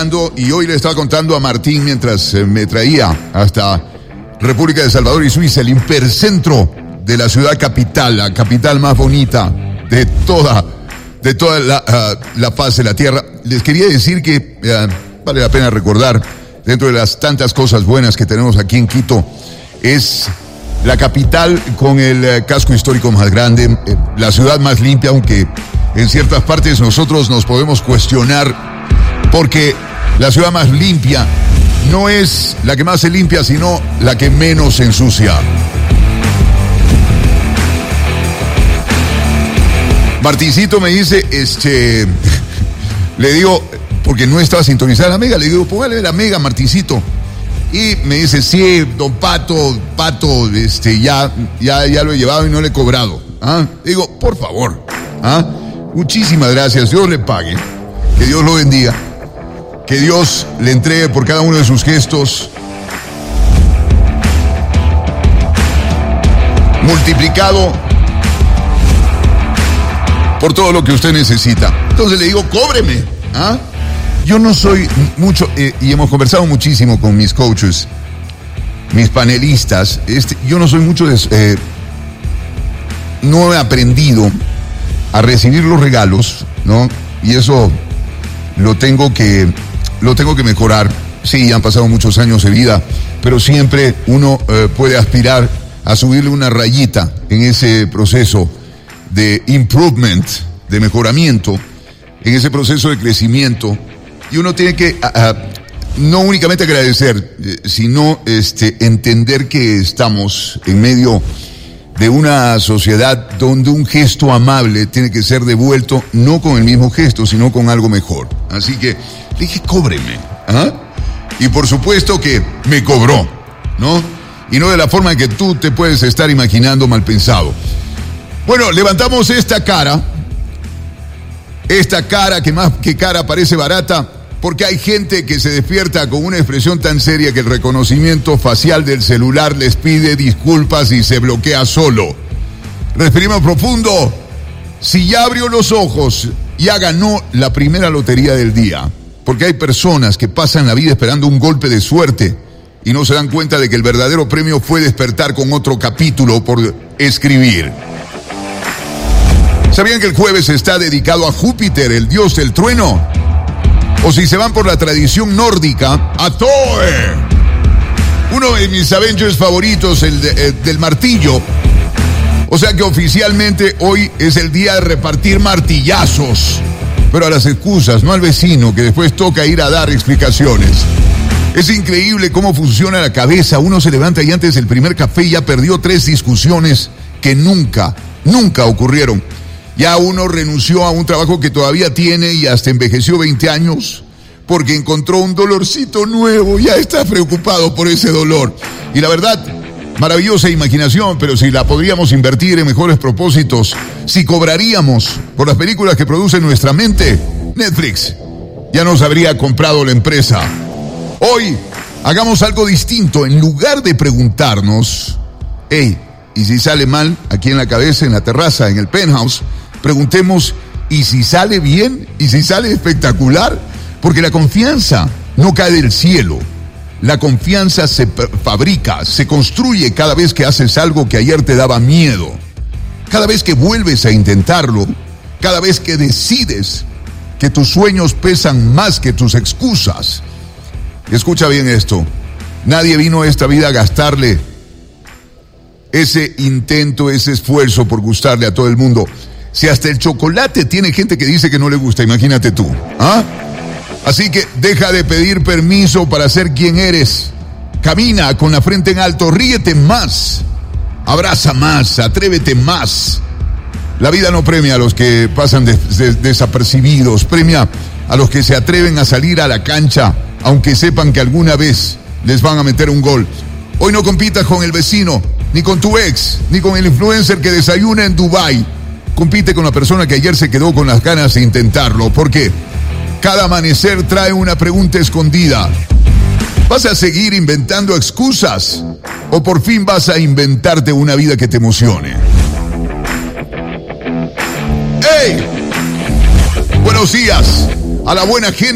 Y hoy le estaba contando a Martín mientras me traía hasta República de Salvador y Suiza, el hipercentro de la ciudad capital, la capital más bonita de toda la faz de la tierra. Les quería decir que vale la pena recordar, dentro de las tantas cosas buenas que tenemos aquí en Quito, es la capital con el casco histórico más grande, la ciudad más limpia, aunque en ciertas partes nosotros nos podemos cuestionar, porque la ciudad más limpia no es la que más se limpia, sino la que menos se ensucia. Martincito me dice, le digo, porque no estaba sintonizada la Mega, le digo, póngale la Mega, Martincito. Y me dice, sí, don Pato, ya lo he llevado y no le he cobrado. ¿Ah? Digo, por favor, muchísimas gracias, Dios le pague, que Dios lo bendiga, que Dios le entregue por cada uno de sus gestos, multiplicado por todo lo que usted necesita. Entonces le digo, cóbreme. Yo no soy mucho, y hemos conversado muchísimo con mis coaches, mis panelistas, yo no soy mucho de... no he aprendido a recibir los regalos, ¿no? Y eso lo tengo que mejorar. Sí, han pasado muchos años de vida, pero siempre uno puede aspirar a subirle una rayita en ese proceso de improvement, de mejoramiento, en ese proceso de crecimiento. Y uno tiene que no únicamente agradecer, sino entender que estamos en medio de una sociedad donde un gesto amable tiene que ser devuelto no con el mismo gesto, sino con algo mejor. Así que le dije, cóbreme. Y por supuesto que me cobró, ¿no? Y no de la forma en que tú te puedes estar imaginando mal pensado. Bueno, levantamos esta cara que más que cara parece barata, porque hay gente que se despierta con una expresión tan seria que el reconocimiento facial del celular les pide disculpas y se bloquea solo. Respiremos profundo. Si ya abrió los ojos, ya ganó la primera lotería del día, porque hay personas que pasan la vida esperando un golpe de suerte y no se dan cuenta de que el verdadero premio fue despertar con otro capítulo por escribir. ¿Sabían que el jueves está dedicado a Júpiter, el dios del trueno? O si se van por la tradición nórdica, a Thor. Uno de mis Avengers favoritos, el del martillo. O sea que oficialmente hoy es el día de repartir martillazos. Pero a las excusas, no al vecino, que después toca ir a dar explicaciones. Es increíble cómo funciona la cabeza. Uno se levanta y antes del primer café ya perdió 3 discusiones que nunca ocurrieron. Ya uno renunció a un trabajo que todavía tiene y hasta envejeció 20 años porque encontró un dolorcito nuevo. Ya está preocupado por ese dolor. Y la verdad, maravillosa imaginación, pero si la podríamos invertir en mejores propósitos, si cobraríamos por las películas que produce nuestra mente, Netflix ya nos habría comprado la empresa. Hoy, hagamos algo distinto. En lugar de preguntarnos, ¿y si sale mal aquí en la cabeza, en la terraza, en el penthouse? Preguntemos, ¿y si sale bien? ¿Y si sale espectacular? Porque la confianza no cae del cielo. La confianza se fabrica, se construye cada vez que haces algo que ayer te daba miedo. Cada vez que vuelves a intentarlo, cada vez que decides que tus sueños pesan más que tus excusas. Escucha bien esto, nadie vino a esta vida a gastarle ese intento, ese esfuerzo por gustarle a todo el mundo. Si hasta el chocolate tiene gente que dice que no le gusta, imagínate tú. Así que deja de pedir permiso para ser quien eres. Camina con la frente en alto, ríete más, abraza más, atrévete más. La vida no premia a los que pasan desapercibidos, premia a los que se atreven a salir a la cancha, aunque sepan que alguna vez les van a meter un gol. Hoy no compitas con el vecino, ni con tu ex, ni con el influencer que desayuna en Dubái. Compite con la persona que ayer se quedó con las ganas de intentarlo, porque cada amanecer trae una pregunta escondida. ¿Vas a seguir inventando excusas? ¿O por fin vas a inventarte una vida que te emocione? ¡Hey! Buenos días a la buena gente.